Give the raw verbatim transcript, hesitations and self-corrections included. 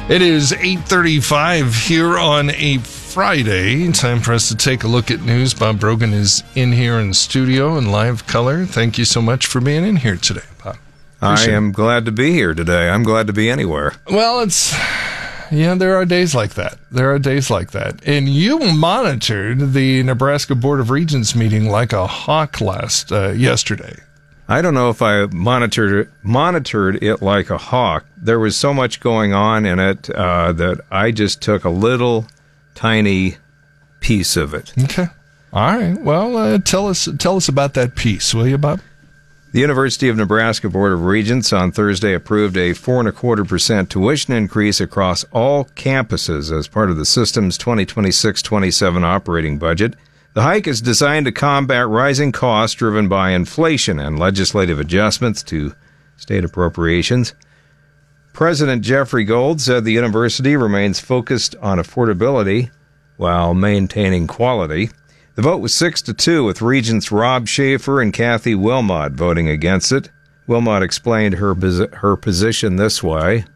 It is eight thirty-five here on a Friday. Time for us to take a look at news. Bob Brogan is in here in the studio in live color. Thank you so much for being in here today, Bob. Appreciate I am it. glad to be here today. I'm glad to be anywhere. Well, it's... Yeah, there are days like that. There are days like that. And you monitored the Nebraska Board of Regents meeting like a hawk last uh, yesterday. I don't know if I monitored monitored it like a hawk. There was so much going on in it uh, that I just took a little tiny piece of it. Okay. All right. Well, uh, tell us tell us about that piece, will you, Bob? The University of Nebraska Board of Regents on Thursday approved a four and a quarter percent tuition increase across all campuses as part of the system's twenty twenty-six twenty-seven operating budget. The hike is designed to combat rising costs driven by inflation and legislative adjustments to state appropriations. President Jeffrey Gold said the university remains focused on affordability while maintaining quality. The vote was six to two, with Regents Rob Schaefer and Kathy Wilmot voting against it. Wilmot explained her her position this way.